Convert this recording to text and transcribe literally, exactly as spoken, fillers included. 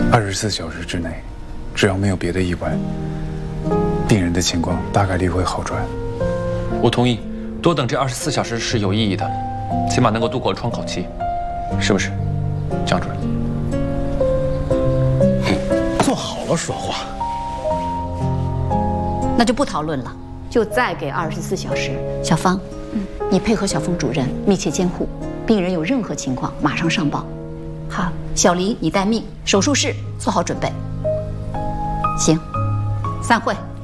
二十四小时之内，只要没有别的意外，病人的情况大概率会好转。 我同意，多等这二十四小时是有意义的，起码能够度过窗口期，是不是，江主任？ 坐好了说话。 那就不讨论了，就再给二十四小时。小芳，嗯，你配合小峰主任密切监护，病人有任何情况马上上报。好，小黎你待命，手术室做好准备。行，散会。